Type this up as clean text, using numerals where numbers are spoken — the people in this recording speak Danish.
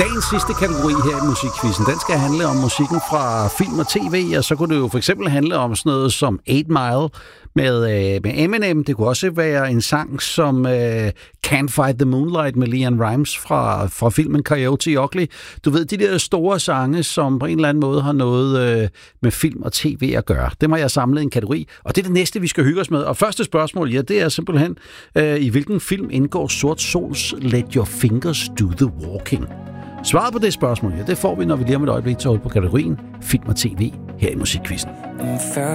Dagens sidste kategori her i musikquizzen, den skal handle om musikken fra film og tv, og så kunne det jo for eksempel handle om sådan noget som 8 Mile med Eminem. Det kunne også være en sang som Can't Fight the Moonlight med LeAnn Rimes fra filmen Coyote Ugly. Du ved, de der store sange, som på en eller anden måde har noget med film og tv at gøre. Dem har jeg samlet i en kategori, og det er det næste, vi skal hygge os med. Og første spørgsmål, ja, det er simpelthen, i hvilken film indgår Sort Sols Let Your Fingers Do the Walking? Svaret på det spørgsmål, ja, det får vi, når vi lige om et øjeblik tager ud på kategorien film og tv her i musikquizzen.